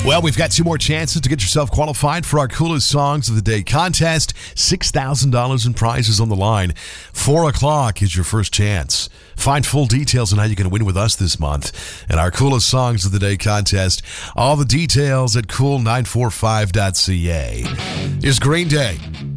Well, we've got two more chances to get yourself qualified for our Coolest Songs of the Day contest. $6,000 in prizes on the line. 4 o'clock is your first chance. Find full details on how you can win with us this month and our Coolest Songs of the Day contest. All the details at cool945.ca. Here's Green Day.